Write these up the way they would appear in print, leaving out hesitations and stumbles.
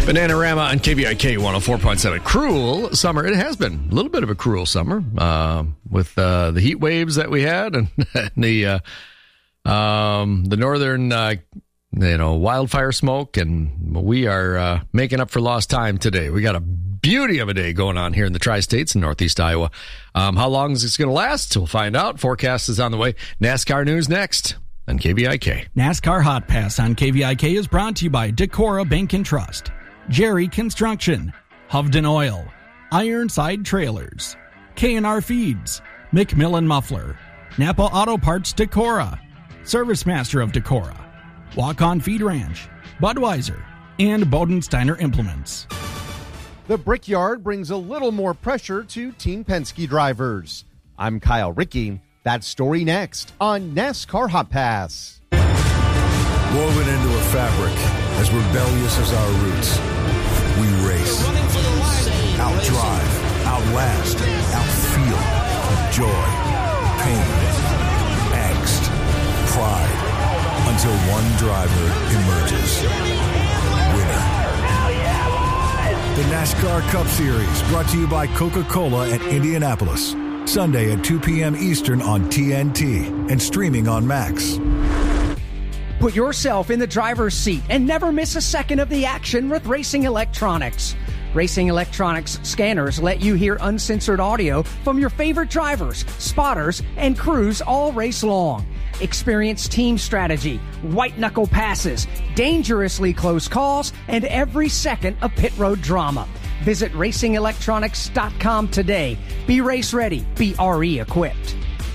Bananarama on KVIK 104.7. Cruel summer. It has been a little bit of a cruel summer with the heat waves that we had and the northern wildfire smoke, and we are making up for lost time today. We got a beauty of a day going on here in the Tri-States in Northeast Iowa. How long is this going to last? We'll find out. Forecast is on the way. NASCAR news next on KVIK. NASCAR Hot Pass on KVIK is brought to you by Decorah Bank and Trust, Jerry Construction, Hovden Oil, Ironside Trailers, K&R Feeds, McMillan Muffler, Napa Auto Parts Decorah, Service Master of Decorah, Walk-On Feed Ranch, Budweiser, and Bodensteiner Implements. The Brickyard brings a little more pressure to Team Penske drivers. I'm Kyle Rickey. That story next on NASCAR Hot Pass. Woven into a fabric as rebellious as our roots, we race, outdrive, outlast, outfeel, joy, pain, angst, pride, until one driver emerges winner. The NASCAR Cup Series, brought to you by Coca-Cola at Indianapolis. Sunday at 2 p.m. Eastern on TNT and streaming on Max. Put yourself in the driver's seat and never miss a second of the action with Racing Electronics. Racing Electronics scanners let you hear uncensored audio from your favorite drivers, spotters, and crews all race long. Experience team strategy, white-knuckle passes, dangerously close calls, and every second of pit road drama. Visit racingelectronics.com today. Be race ready. Be RE equipped.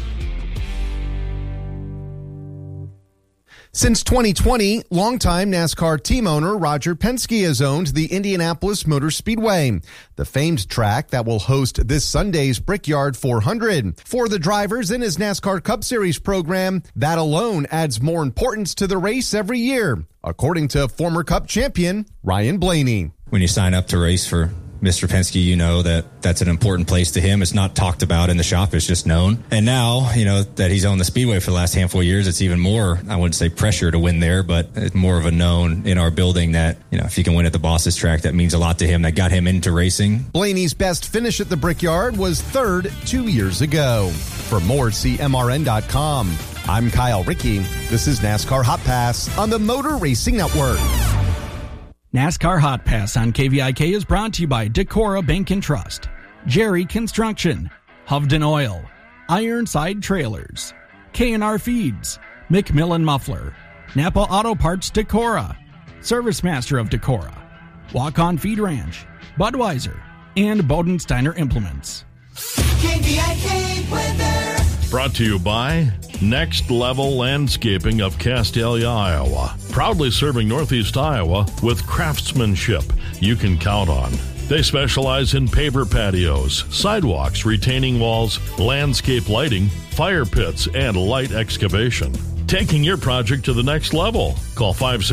Since 2020, longtime NASCAR team owner Roger Penske has owned the Indianapolis Motor Speedway, the famed track that will host this Sunday's Brickyard 400. For the drivers in his NASCAR Cup Series program, that alone adds more importance to the race every year, according to former Cup champion Ryan Blaney. When you sign up to race for Mr. Penske, you know that that's an important place to him. It's not talked about in the shop. It's just known. And now, that he's owned the Speedway for the last handful of years, it's even more, I wouldn't say pressure to win there, but it's more of a known in our building that, if you can win at the Boss's track, that means a lot to him. That got him into racing. Blaney's best finish at the Brickyard was third 2 years ago. For more, see MRN.com. I'm Kyle Rickey. This is NASCAR Hot Pass on the Motor Racing Network. NASCAR Hot Pass on KVIK is brought to you by Decorah Bank and Trust, Jerry Construction, Hovden Oil, Ironside Trailers, K&R Feeds, McMillan Muffler, Napa Auto Parts Decorah, Service Master of Decorah, Walk-On Feed Ranch, Budweiser, and Bodensteiner Implements. KVIK weather. Brought to you by Next Level Landscaping of Castalia, Iowa. Proudly serving Northeast Iowa with craftsmanship you can count on. They specialize in paver patios, sidewalks, retaining walls, landscape lighting, fire pits, and light excavation. Taking your project to the next level. Call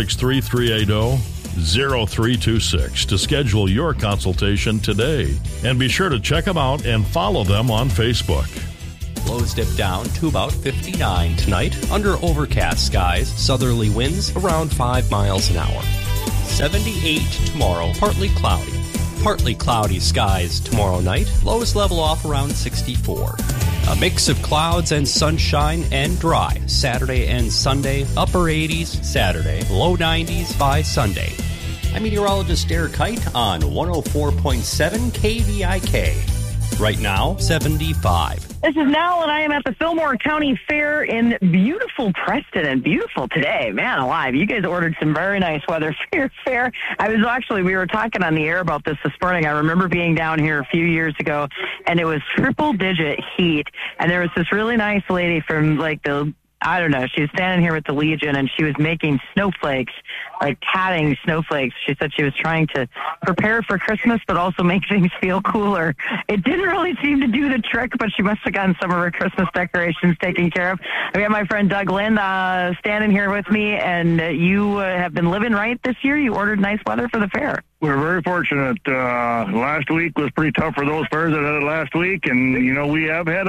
563-380-0326 to schedule your consultation today. And be sure to check them out and follow them on Facebook. Lows dip down to about 59 tonight under overcast skies. Southerly winds around 5 miles an hour. 78 tomorrow, partly cloudy. Partly cloudy skies tomorrow night. Lows level off around 64. A mix of clouds and sunshine and dry. Saturday and Sunday, upper 80s Saturday, low 90s by Sunday. I'm meteorologist Derek Kite on 104.7 KVIK. Right now, 75. This is Nell, and I am at the Fillmore County Fair in beautiful Preston, and beautiful today. Man alive, you guys ordered some very nice weather for your fair. We were talking on the air about this morning. I remember being down here a few years ago, and it was triple-digit heat, and there was this really nice lady from, she was standing here with the Legion, and she was making snowflakes, tatting snowflakes. She said she was trying to prepare for Christmas, but also make things feel cooler. It didn't really seem to do the trick, but she must have gotten some of her Christmas decorations taken care of. I got my friend Doug Lind standing here with me, and you have been living right this year. You ordered nice weather for the fair. We're very fortunate. Last week was pretty tough for those fairs that had it last week, and, we have had our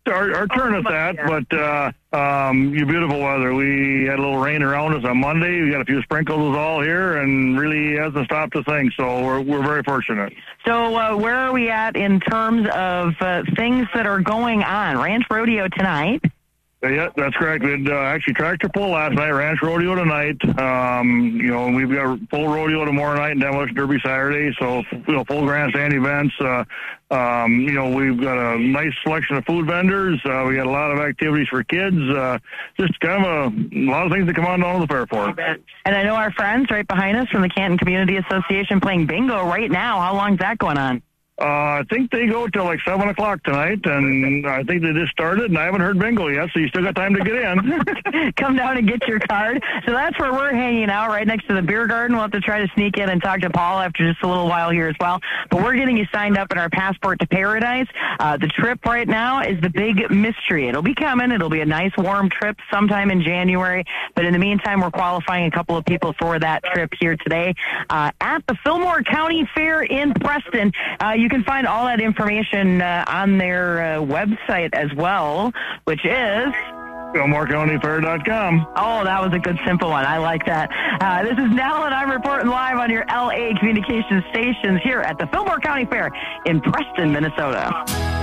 our turn at that, but beautiful weather. We had a little rain around us on Monday. We got a few sprinkles all here, and really hasn't stopped a thing. So we're very fortunate. So where are we at in terms of things that are going on? Ranch Rodeo tonight. Yeah, that's correct. We had actually tractor pull last night, ranch rodeo tonight. We've got full rodeo tomorrow night and Demolition Derby Saturday. So, full grandstand events. We've got a nice selection of food vendors. We got a lot of activities for kids. Just kind of a lot of things to come on down to the fair for. And I know our friends right behind us from the Canton Community Association playing bingo right now. How long is that going on? I think they go till like 7 o'clock tonight, and I think they just started, and I haven't heard bingo yet, so you still got time to get in. Come down and get your card. So that's where we're hanging out, right next to the beer garden. We'll have to try to sneak in and talk to Paul after just a little while here as well. But we're getting you signed up in our Passport to Paradise. The trip right now is the big mystery. It'll be coming. It'll be a nice warm trip sometime in January. But in the meantime, we're qualifying a couple of people for that trip here today at the Fillmore County Fair in Preston. You can find all that information on their website as well, which is FillmoreCountyFair.com. Oh, that was a good, simple one. I like that. This is Nell, and I'm reporting live on your LA Communications stations here at the Fillmore County Fair in Preston, Minnesota.